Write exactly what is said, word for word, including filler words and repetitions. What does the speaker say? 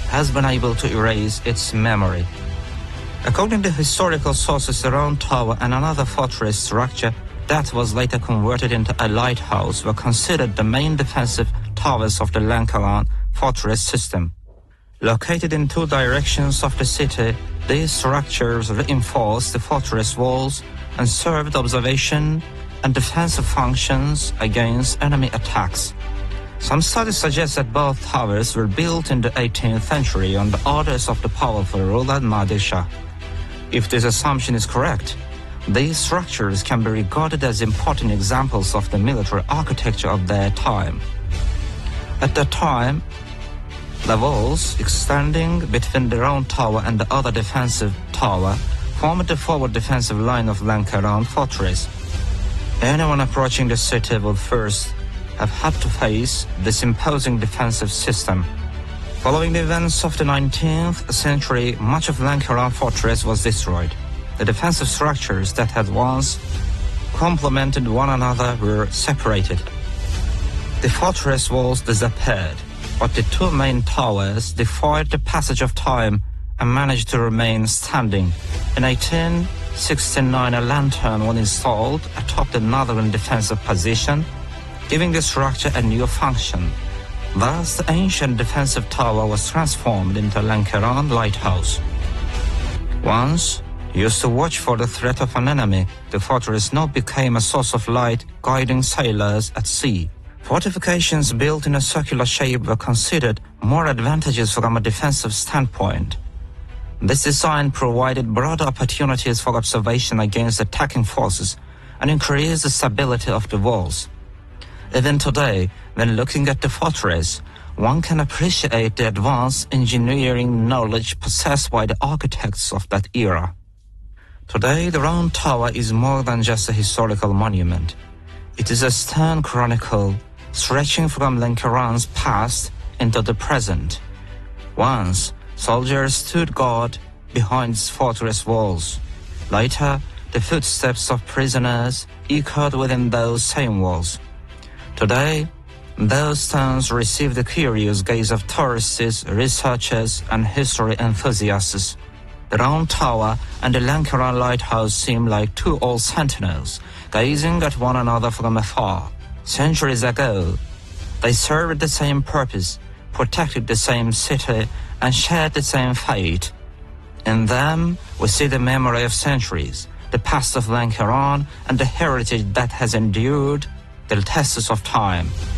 has been able to erase its memory. According to historical sources, the Round Tower and another fortress structure that was later converted into a lighthouse were considered the main defensive towers of the Lankaran fortress system. Located in two directions of the city, these structures reinforced the fortress walls and served observation and defensive functions against enemy attacks. Some studies suggest that both towers were built in the eighteenth century on the orders of the powerful ruler Nadir Shah. If this assumption is correct, these structures can be regarded as important examples of the military architecture of their time. At that time, the walls extending between the Round Tower and the other defensive tower formed the forward defensive line of Lankaran fortress. Anyone approaching the city would first have had to face this imposing defensive system. Following the events of the nineteenth century, much of Lankaran fortress was destroyed. The defensive structures that had once complemented one another were separated. The fortress walls disappeared, but the two main towers defied the passage of time and managed to remain standing. In eighteen sixty-nine, a lantern was installed atop the northern defensive position, giving the structure a new function. Thus, the ancient defensive tower was transformed into Lankaran lighthouse. Once used to watch for the threat of an enemy, the fortress now became a source of light guiding sailors at sea. Fortifications built in a circular shape were considered more advantageous from a defensive standpoint. This design provided broad opportunities for observation against attacking forces and increased the stability of the walls. Even today, when looking at the fortress, one can appreciate the advanced engineering knowledge possessed by the architects of that era. Today, the Round Tower is more than just a historical monument. It is a stern chronicle stretching from Lankaran's past into the present. Once, soldiers stood guard behind its fortress walls. Later, the footsteps of prisoners echoed within those same walls. Today, those stones receive the curious gaze of tourists, researchers, and history enthusiasts. The Round Tower and the Lankaran lighthouse seem like two old sentinels, gazing at one another from afar. Centuries ago, they served the same purpose, protected the same city, and shared the same fate. In them, we see the memory of centuries, the past of Lankaran, and the heritage that has endured the tests of time.